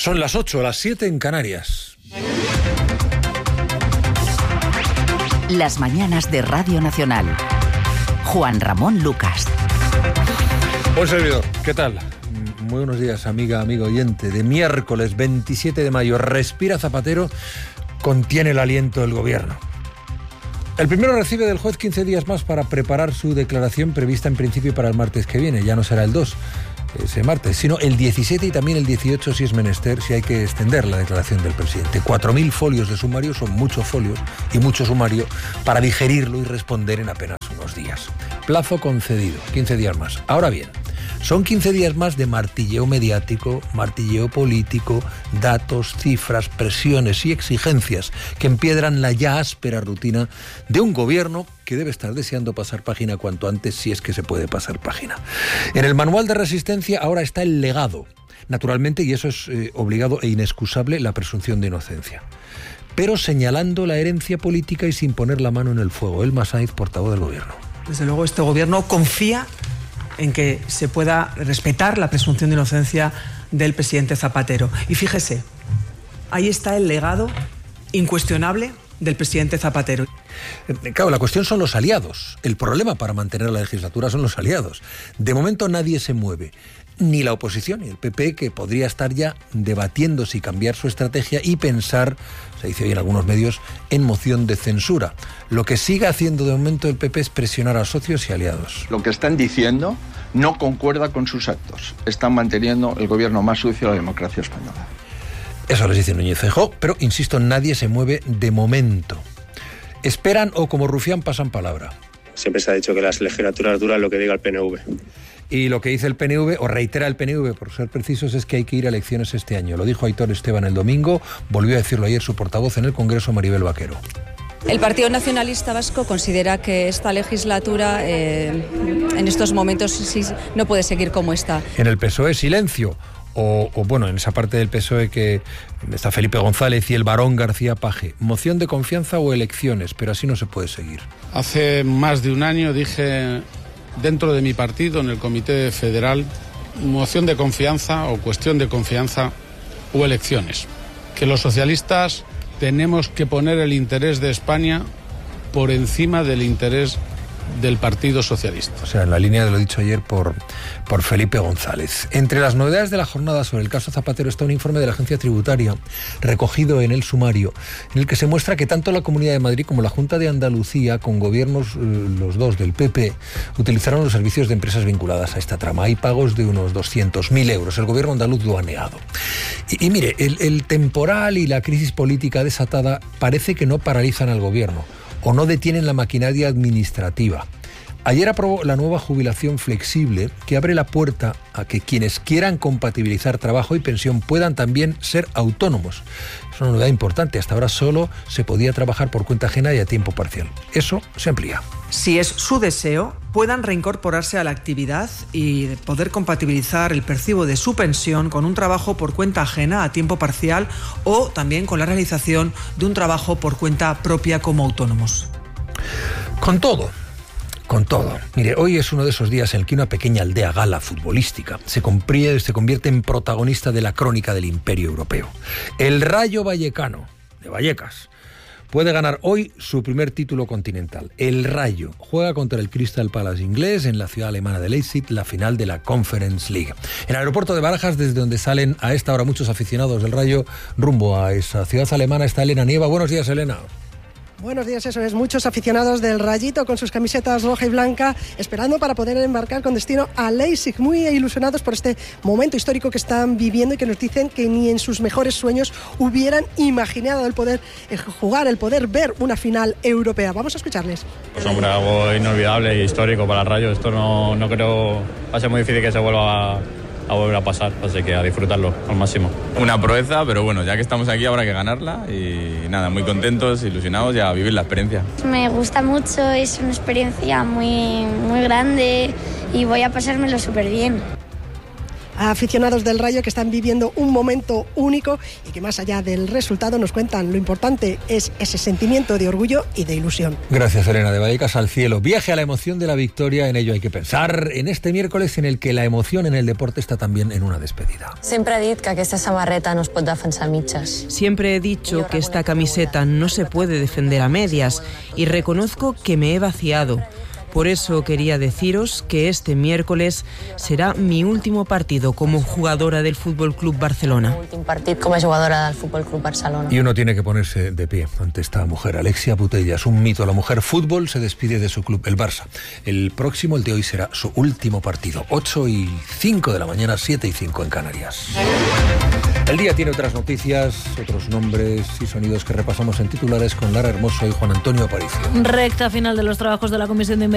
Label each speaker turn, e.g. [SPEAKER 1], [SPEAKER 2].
[SPEAKER 1] Son las 8, las 7 en Canarias.
[SPEAKER 2] Las mañanas de Radio Nacional. Juan Ramón Lucas.
[SPEAKER 1] Buen servidor, ¿qué tal? Muy buenos días, amiga, amigo oyente. De miércoles 27 de mayo, respira Zapatero, contiene el aliento del gobierno. El primero recibe del juez 15 días más para preparar su declaración prevista en principio para el martes que viene. Ya no será el 2, ese martes, sino el 17 y también el 18 si es menester, si hay que extender la declaración del presidente. 4.000 folios de sumario son muchos folios y mucho sumario para digerirlo y responder en apenas unos días. Plazo concedido, 15 días más. Ahora bien, son 15 días más de martilleo mediático, martilleo político, datos, cifras, presiones y exigencias que empiedran la ya áspera rutina de un gobierno que debe estar deseando pasar página cuanto antes, si es que se puede pasar página. En el manual de resistencia ahora está el legado, naturalmente, y eso es obligado e inexcusable, la presunción de inocencia. Pero señalando la herencia política y sin poner la mano en el fuego. Elma Sainz, portavoz del gobierno.
[SPEAKER 3] Desde luego este gobierno confía en que se pueda respetar la presunción de inocencia del presidente Zapatero. Y fíjese, ahí está el legado incuestionable del presidente Zapatero.
[SPEAKER 1] Claro, la cuestión son los aliados. El problema para mantener la legislatura son los aliados. De momento nadie se mueve. Ni la oposición, ni el PP, que podría estar ya debatiendo si cambiar su estrategia y pensar, se dice hoy en algunos medios, en moción de censura. Lo que sigue haciendo de momento el PP es presionar a socios y aliados.
[SPEAKER 4] Lo que están diciendo no concuerda con sus actos. Están manteniendo el gobierno más sucio de la democracia española.
[SPEAKER 1] Eso les dice Núñez Feijóo, pero insisto, nadie se mueve de momento. Esperan o como rufián pasan palabra.
[SPEAKER 5] Siempre se ha dicho que las legislaturas duran lo que diga el PNV.
[SPEAKER 1] Y lo que dice el PNV, o reitera el PNV, por ser precisos, es que hay que ir a elecciones este año. Lo dijo Aitor Esteban el domingo, volvió a decirlo ayer su portavoz en el Congreso, Maribel Vaquero.
[SPEAKER 6] El Partido Nacionalista Vasco considera que esta legislatura en estos momentos sí, no puede seguir como está.
[SPEAKER 1] En el PSOE, silencio. O bueno, en esa parte del PSOE que está Felipe González y el barón García Paje. Moción de confianza o elecciones, pero así no se puede seguir.
[SPEAKER 7] Hace más de un año dije dentro de mi partido, en el Comité Federal, moción de confianza o cuestión de confianza o elecciones. Que los socialistas tenemos que poner el interés de España por encima del interés del Partido Socialista.
[SPEAKER 1] O sea, en la línea de lo dicho ayer por Felipe González. Entre las novedades de la jornada sobre el caso Zapatero está un informe de la Agencia Tributaria recogido en el sumario, en el que se muestra que tanto la Comunidad de Madrid como la Junta de Andalucía, con gobiernos los dos del PP, utilizaron los servicios de empresas vinculadas a esta trama. Hay pagos de unos 200.000 euros. El gobierno andaluz lo ha negado. Y mire, el temporal y la crisis política desatada parece que no paralizan al gobierno o no detienen la maquinaria administrativa. Ayer aprobó la nueva jubilación flexible, que abre la puerta a que quienes quieran compatibilizar trabajo y pensión puedan también ser autónomos. Es una novedad importante. Hasta ahora solo se podía trabajar por cuenta ajena y a tiempo parcial. Eso se amplía.
[SPEAKER 3] Si es su deseo, puedan reincorporarse a la actividad y poder compatibilizar el percibo de su pensión con un trabajo por cuenta ajena a tiempo parcial o también con la realización de un trabajo por cuenta propia como autónomos.
[SPEAKER 1] Con todo. Mire, hoy es uno de esos días en el que una pequeña aldea gala futbolística se convierte en protagonista de la crónica del imperio europeo. El Rayo Vallecano, de Vallecas, puede ganar hoy su primer título continental. El Rayo juega contra el Crystal Palace inglés en la ciudad alemana de Leipzig, la final de la Conference League. En el aeropuerto de Barajas, desde donde salen a esta hora muchos aficionados del Rayo rumbo a esa ciudad alemana, está Elena Nieva. Buenos días, Elena.
[SPEAKER 8] Buenos días, eso es. Muchos aficionados del Rayito con sus camisetas roja y blanca esperando para poder embarcar con destino a Leipzig, muy ilusionados por este momento histórico que están viviendo y que nos dicen que ni en sus mejores sueños hubieran imaginado el poder jugar, el poder ver una final europea. Vamos a escucharles.
[SPEAKER 9] Pues hombre, algo inolvidable e histórico para el Rayo. Esto no creo, va a ser muy difícil que se vuelva a volver a pasar, así que a disfrutarlo al máximo.
[SPEAKER 10] Una proeza, pero bueno, ya que estamos aquí habrá que ganarla y nada, muy contentos, ilusionados y a vivir la experiencia.
[SPEAKER 11] Me gusta mucho, es una experiencia muy grande y voy a pasármelo súper bien.
[SPEAKER 8] aficionados del Rayo que están viviendo un momento único y que más allá del resultado nos cuentan lo importante es ese sentimiento de orgullo y de ilusión.
[SPEAKER 1] Gracias, Elena. De Vallecas al cielo. Viaje a la emoción de la victoria, en ello hay que pensar en este miércoles en el que la emoción en el deporte está también en una despedida.
[SPEAKER 12] Siempre he dicho que aquesta samarreta no es pot defensar a mitges.
[SPEAKER 13] Siempre he dicho que esta camiseta no se puede defender a medias y reconozco que me he vaciado. Por eso quería deciros que este miércoles será mi último partido como jugadora del Fútbol Club Barcelona.
[SPEAKER 12] Últim partit com a jugadora del Fútbol Club Barcelona.
[SPEAKER 1] Y uno tiene que ponerse de pie ante esta mujer. Alexia Putellas, un mito. La mujer fútbol se despide de su club, el Barça. El próximo, el de hoy, será su último partido. 8:05 de la mañana, 7:05 en Canarias. El día tiene otras noticias, otros nombres y sonidos que repasamos en titulares con Lara Hermoso y Juan Antonio Aparicio.
[SPEAKER 14] Recta final de los trabajos de la Comisión de